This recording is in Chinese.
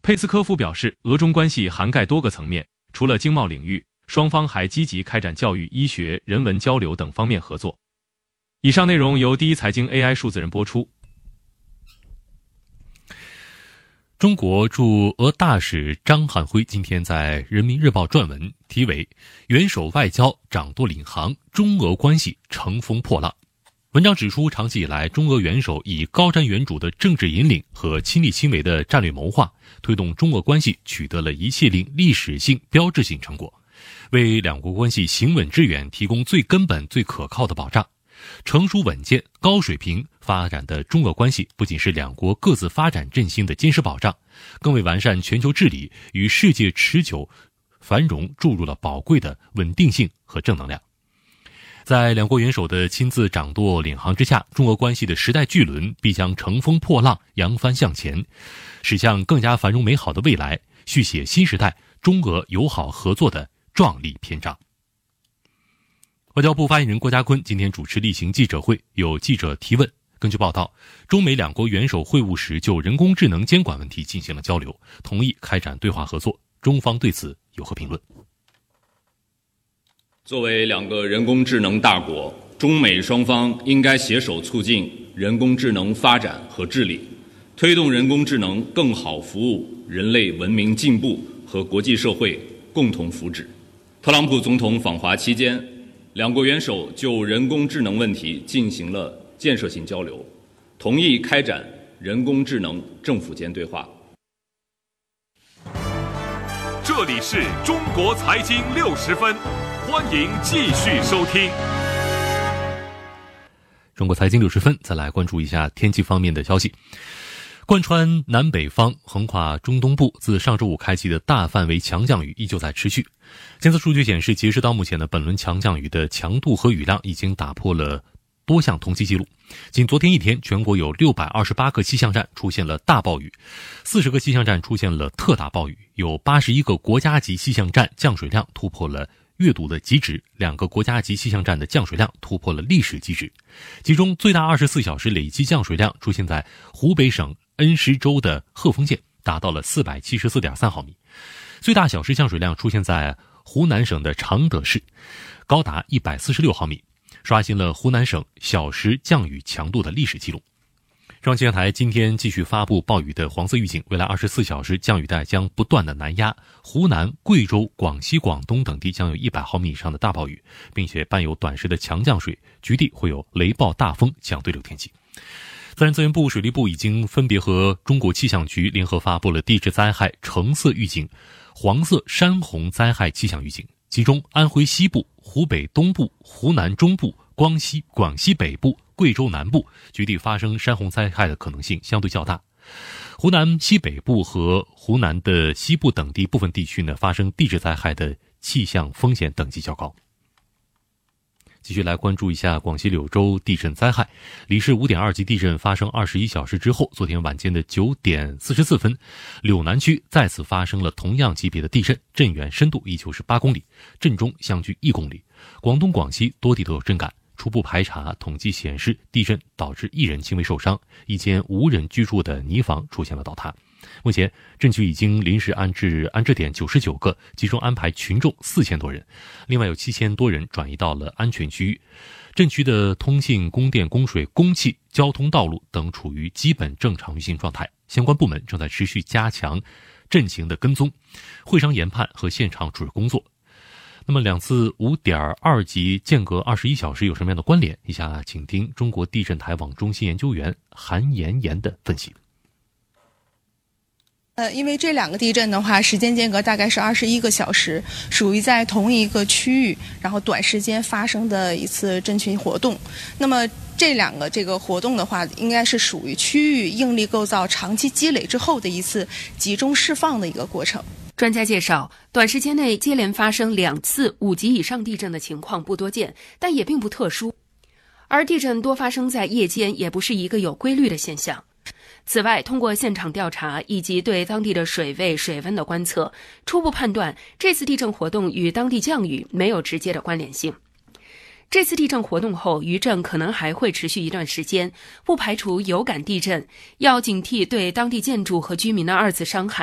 佩斯科夫表示，俄中关系涵盖多个层面，除了经贸领域，双方还积极开展教育、医学、人文交流等方面合作。以上内容由第一财经 AI 数字人播出。 中国驻俄大使张汉辉今天在人民日报撰文，题为元首外交掌舵领航，中俄关系乘风破浪。文章指出，长期以来，中俄元首以高瞻远瞩的政治引领和亲力亲为的战略谋划，推动中俄关系取得了一系列历史性标志性成果，为两国关系行稳致远提供最根本最可靠的保障。成熟稳健、高水平发展的中俄关系不仅是两国各自发展振兴的坚实保障，更为完善全球治理与世界持久繁荣注入了宝贵的稳定性和正能量。在两国元首的亲自掌舵领航之下，中俄关系的时代巨轮必将乘风破浪，扬帆向前，驶向更加繁荣美好的未来，续写新时代中俄友好合作的壮丽篇章。外交部发言人郭家坤今天主持例行记者会，有记者提问。根据报道，中美两国元首会晤时就人工智能监管问题进行了交流，同意开展对话合作。中方对此有何评论？ 作为两个人工智能大国，中美双方应该携手促进人工智能发展和治理，推动人工智能更好服务人类文明进步和国际社会共同福祉。特朗普总统访华期间，两国元首就人工智能问题进行了建设性交流，同意开展人工智能政府间对话。 这里是中国财经60分，欢迎继续收听。 中国财经60分，再来关注一下天气方面的消息。贯穿南北方、横跨中东部，自上周五开启的大范围强降雨依旧在持续。监测数据显示，截止到目前的本轮强降雨的强度和雨量已经打破了多项同期记录。仅昨天一天，全国有628个气象站出现了大暴雨，40个气象站出现了特大暴雨，有81个国家级气象站降水量突破了阅读的极值，2个国家级气象站的降水量突破了历史极值。其中最大24小时累计降水量出现在湖北省恩施州的鹤峰县，达到了474.3毫米。最大小时降水量出现在湖南省的常德市，高达146毫米，刷新了湖南省小时降雨强度的历史记录。中央气象台今天继续发布暴雨的黄色预警，未来24小时降雨带将不断的南压，湖南、贵州、广西、广东等地将有100毫米以上的大暴雨，并且伴有短时的强降水，局地会有雷暴大风强对流天气。自然资源部、水利部已经分别和中国气象局联合发布了地质灾害橙色预警、黄色山洪灾害气象预警，其中安徽西部、湖北东部、湖南中部、广西北部、贵州南部局地发生山洪灾害的可能性相对较大。湖南西北部和湖南的西部等地部分地区呢，发生地质灾害的气象风险等级较高。继续来关注一下广西柳州地震灾害。里氏5.2级地震发生21小时之后，昨天晚间的9点44分，柳南区再次发生了同样级别的地震，震源深度依旧是8公里，震中相距1公里。广东、广西多地都有震感。初步排查统计显示，地震导致1人轻微受伤，一间无人居住的泥房出现了倒塌。目前震区已经临时安置点99个，集中安排群众4000多人，另外有7000多人转移到了安全区域。震区的通信、供电、供水、供气、交通道路等处于基本正常运行状态，相关部门正在持续加强震情的跟踪、会商研判和现场处置工作。那么两次5.2级间隔21小时有什么样的关联？以下请听中国地震台网中心研究员韩妍妍的分析。 因为这两个地震的话，时间间隔大概是21个小时，属于在同一个区域，然后短时间发生的一次震群活动。那么这两个活动的话，应该是属于区域应力构造长期积累之后的一次集中释放的一个过程。 专家介绍，短时间内接连发生2次5级以上地震的情况不多见，但也并不特殊。而地震多发生在夜间，也不是一个有规律的现象。此外，通过现场调查以及对当地的水位、水温的观测，初步判断这次地震活动与当地降雨没有直接的关联性。这次地震活动后，余震可能还会持续一段时间，不排除有感地震，要警惕对当地建筑和居民的2次伤害。